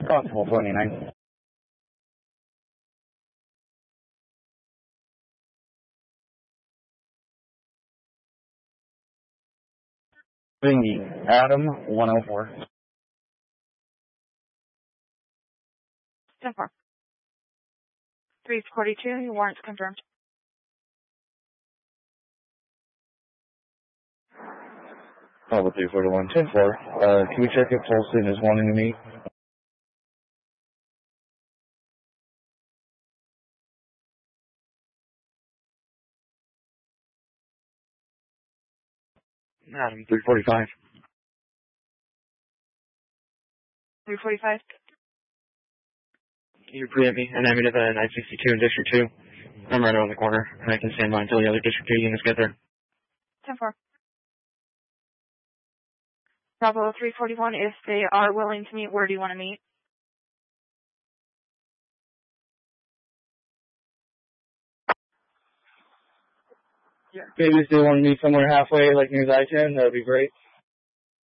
Constable 29. Vingy, Adam 104. 10-4. 342, your warrant's confirmed. Bravo 341, 10-4. Can we check if Folsom is wanting to meet? Adam 345. 345. Can you pre-hit me and add me to the 962 in District 2? I'm right around the corner, and I can stand by until the other District 2 units get there. 10-4. Bravo 341, if they are willing to meet, where do you want to meet? Maybe if they want to meet somewhere halfway, like near the I-10, that would be great.